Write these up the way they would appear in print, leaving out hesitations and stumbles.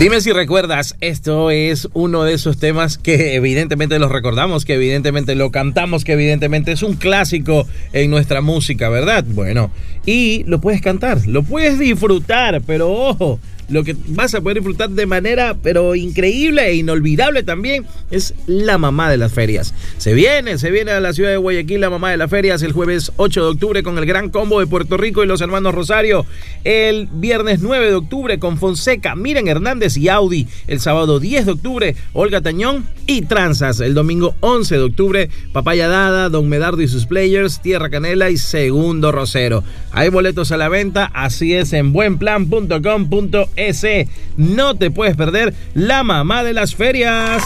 Dime si recuerdas, esto es uno de esos temas que evidentemente los recordamos, que evidentemente lo cantamos, que evidentemente es un clásico en nuestra música, ¿verdad? Bueno, y lo puedes cantar, lo puedes disfrutar, pero ojo, lo que vas a poder disfrutar de manera pero increíble e inolvidable también es la mamá de las ferias. Se viene a la ciudad de Guayaquil la mamá de las ferias el jueves 8 de octubre con el Gran Combo de Puerto Rico y los hermanos Rosario. El viernes 9 de octubre con Fonseca, Miriam Hernández y Audi. El sábado 10 de octubre Olga Tañón y Tranzas. El domingo 11 de octubre Papaya Dada, Don Medardo y sus Players, Tierra Canela y Segundo Rosero. Hay boletos a la venta, así es, en buenplan.com.es. No te puedes perder la mamá de las ferias.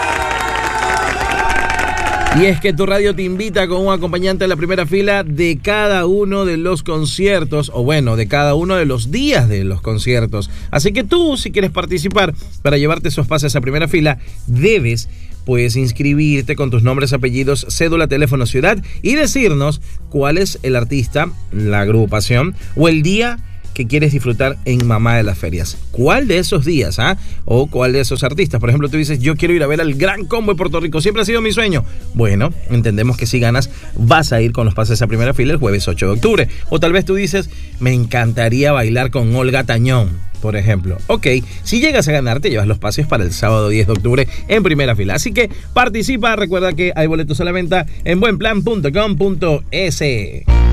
Y es que tu radio te invita con un acompañante a la primera fila de cada uno de los conciertos, o bueno, de cada uno de los días de los conciertos. Así que tú, si quieres participar para llevarte esos pases a primera fila, debes inscribirte con tus nombres, apellidos, cédula, teléfono, ciudad y decirnos cuál es el artista, la agrupación o el día que quieres disfrutar en Mamá de las Ferias. ¿Cuál de esos días, o cuál de esos artistas? Por ejemplo, tú dices, yo quiero ir a ver al Gran Combo de Puerto Rico, siempre ha sido mi sueño. Bueno, entendemos que si ganas, vas a ir con los pases a primera fila el jueves 8 de octubre. O tal vez tú dices, me encantaría bailar con Olga Tañón, por ejemplo. Ok, si llegas a ganar, te llevas los pases para el sábado 10 de octubre en primera fila. Así que participa, recuerda que hay boletos a la venta en buenplan.com.es.